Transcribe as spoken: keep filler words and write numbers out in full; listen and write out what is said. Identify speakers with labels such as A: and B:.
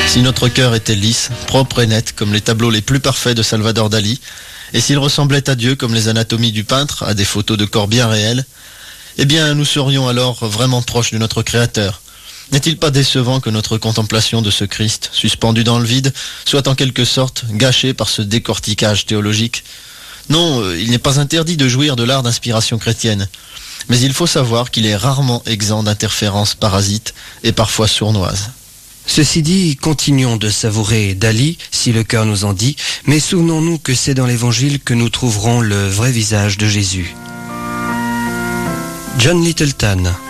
A: Si notre cœur était lisse, propre et net, comme les tableaux les plus parfaits de Salvador Dali, et s'il ressemblait à Dieu comme les anatomies du peintre, à des photos de corps bien réels, eh bien nous serions alors vraiment proches de notre Créateur. N'est-il pas décevant que notre contemplation de ce Christ, suspendu dans le vide, soit en quelque sorte gâchée par ce décortiquage théologique ? Non, euh, il n'est pas interdit de jouir de l'art d'inspiration chrétienne, mais il faut savoir qu'il est rarement exempt d'interférences parasites et parfois sournoises.
B: Ceci dit, continuons de savourer Dali, si le cœur nous en dit, mais souvenons-nous que c'est dans l'Évangile que nous trouverons le vrai visage de Jésus. John Littleton.